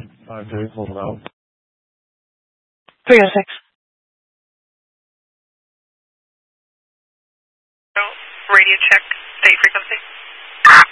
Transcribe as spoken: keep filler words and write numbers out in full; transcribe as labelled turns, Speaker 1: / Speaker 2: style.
Speaker 1: Five days, hold it out.
Speaker 2: three oh six.
Speaker 3: Radio check, state frequency.